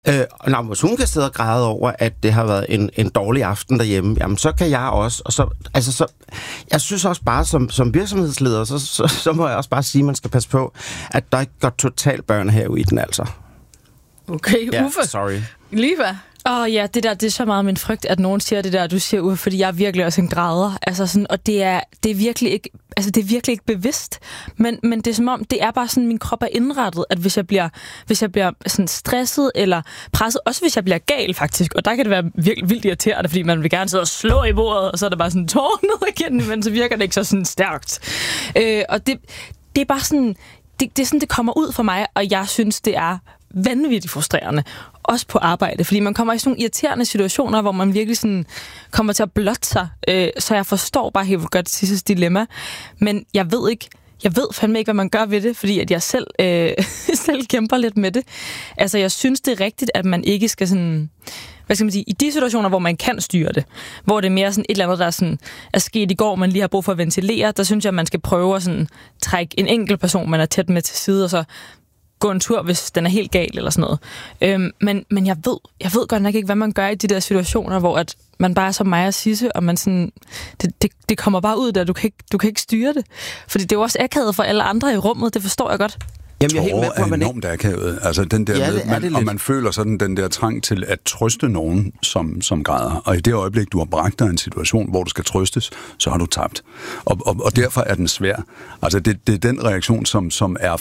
Hvis hun kan sidde og græde over, at det har været en dårlig aften derhjemme, jamen så kan jeg også. Og så jeg synes også bare, som virksomhedsleder, så må jeg også bare sige, at man skal passe på, at der ikke går totalt børnehave i den, altså. Okay, Uffe. Sorry. Liva. Ja, det er så meget min frygt, at nogen siger det der, du siger, Uffe, fordi jeg er virkelig også en græder. Altså sådan, og det er virkelig ikke, det er virkelig ikke bevidst. Men det er som om, det er bare sådan, min krop er indrettet, at hvis jeg bliver sådan stresset eller presset, også hvis jeg bliver gal faktisk, og der kan det være virkelig vildt irriterende, fordi man vil gerne sidde og slå i bordet, og så er der bare sådan tårer ned igen, men så virker det ikke så sådan stærkt. Og det er bare sådan, det er sådan, det kommer ud for mig, og jeg synes, det er vanvittigt frustrerende. Også på arbejde, fordi man kommer i sådan nogle irriterende situationer, hvor man virkelig sådan kommer til at blotte sig. Så jeg forstår bare helt godt Sisses dilemma. Men jeg ved fandme ikke, hvad man gør ved det, fordi at jeg selv kæmper lidt med det. Altså, jeg synes, det er rigtigt, at man ikke skal sådan... Hvad skal man sige? I de situationer, hvor man kan styre det, hvor det er mere sådan et eller andet, der sådan er sket i går, man lige har brug for at ventilere, der synes jeg, at man skal prøve at sådan trække en enkelt person, man er tæt med til side, og så gå en tur, hvis den er helt gal eller sådan noget. Men jeg ved godt nok ikke, hvad man gør i de der situationer, hvor at man bare er som mig og Sisse, og man sådan, det kommer bare ud der, du kan ikke styre det. Fordi det er jo også akavet for alle andre i rummet, det forstår jeg godt. Jamen, jeg er helt med på, at man enormt akavet. Altså den der og man føler sådan den der trang til at trøste nogen, som græder. Og i det øjeblik, du har bragt dig en situation, hvor du skal trøstes, så har du tabt. Og derfor er den svær. Altså det er den reaktion, som er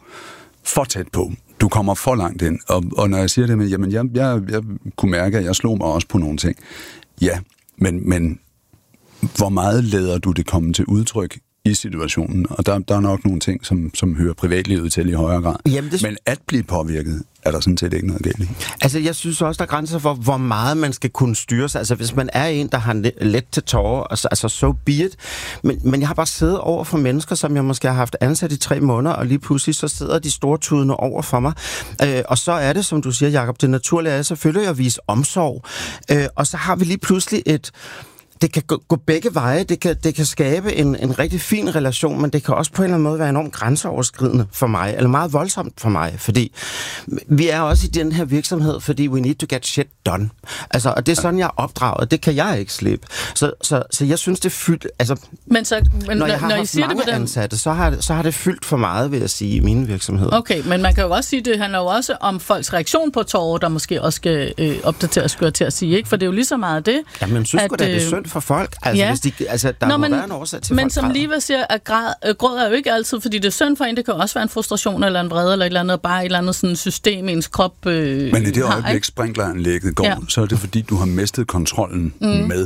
for tæt på. Du kommer for langt ind. Og når jeg siger det med, jamen jeg kunne mærke, at jeg slog mig også på nogle ting. Ja, men hvor meget lader du det komme til udtryk i situationen? Og der er nok nogle ting, som hører privatlivet til i højere grad. Jamen, men at blive påvirket, er der sådan set ikke noget galt i. Altså, jeg synes også, der er grænser for, hvor meget man skal kunne styre sig. Altså, hvis man er en, der har let til tårer, altså so be it. Men jeg har bare siddet over for mennesker, som jeg måske har haft ansat i 3 måneder, og lige pludselig så sidder de stortudene over for mig. Og så er det, som du siger, Jacob, det naturlige er selvfølgelig at vise omsorg. Og så har vi lige pludselig det kan gå begge veje. Det kan skabe en rigtig fin relation, men det kan også på en eller anden måde være enormt grænseoverskridende for mig, eller meget voldsomt for mig, fordi vi er også i den her virksomhed, fordi we need to get shit done. Altså, og det er sådan, jeg er opdraget. Det kan jeg ikke slippe. Så jeg synes, det er fyldt... Altså, men når jeg har haft mange ansatte, så har det fyldt for meget, vil jeg sige, i mine virksomheder. Okay, men man kan jo også sige, det handler jo også om folks reaktion på tårer, der måske også skal opdateres, skulle jeg til at sige, ikke? For det er jo lige så meget det. Jamen, jeg synes det er synd for folk. Altså, ja. Hvis der må være en årsag til, men folk som Liva siger, at gråd er jo ikke altid, fordi det er synd for en. Det kan også være en frustration eller en vrede eller et eller andet, bare et eller andet sådan system, ens krop men i det øjeblik, sprinkleranlægget går, så er det fordi, du har mistet kontrollen med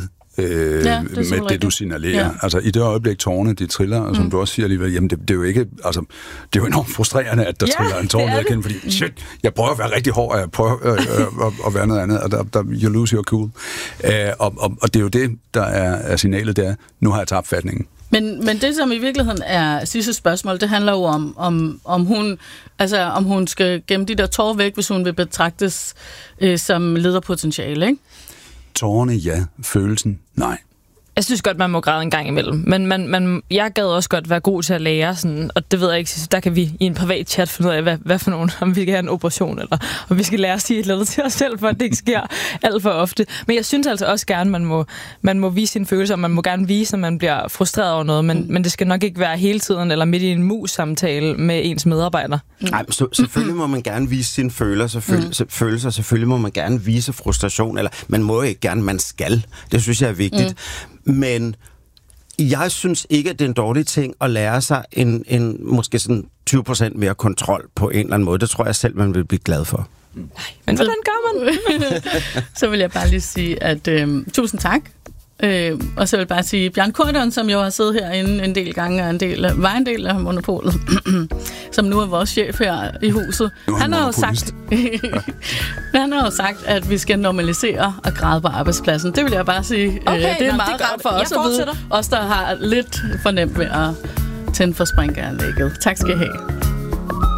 det, du signalerer. Ja. Altså, i det øjeblik, tårerne, de triller, og som du også siger alligevel, jamen, det er jo ikke, altså, det er jo enormt frustrerende, at der triller en tårne ned igen, fordi, shit, jeg prøver at være rigtig hård, og jeg prøver at være noget andet, og der you lose your cool. Og det er jo det, der er signalet der. Nu har jeg tabt fatningen. Men det, som i virkeligheden er sidste spørgsmål, det handler jo om hun skal gemme de der tårer væk, hvis hun vil betragtes som lederpotentiale, ikke? Tårerne, ja. Følelsen, nej. Jeg synes godt, man må græde en gang imellem. Men jeg gad også godt være god til at lære, sådan, og det ved jeg ikke, der kan vi i en privat chat finde ud af, hvad for nogen, om vi skal have en operation, eller om vi skal lære at sige et eller andet til os selv, for at det ikke sker alt for ofte. Men jeg synes altså også gerne, man må vise sine følelser, og man må gerne vise, at man bliver frustreret over noget, men det skal nok ikke være hele tiden, eller midt i en mus-samtale med ens medarbejder. Nej, selvfølgelig må man gerne vise sine følelser, selvfølgelig må man gerne vise frustration, eller man må ikke gerne, man skal. Det synes jeg er vigtigt. Men jeg synes ikke, at det er en dårlig ting at lære sig en måske sådan 20% mere kontrol på en eller anden måde. Det tror jeg selv, man vil blive glad for. Nej, men hvordan gør man? Så vil jeg bare lige sige, at tusind tak. Og så vil jeg bare sige, Bjørn Corydon, som jo har siddet herinde en del gange, og var en del af Monopolet, som nu er vores chef her i huset. Han har jo sagt, at vi skal normalisere og græde på arbejdspladsen. Det vil jeg bare sige. Okay, det er meget rart for os at vide. Os, der har lidt for nemt ved at tænde for sprinkeranlægget. Tak skal I have.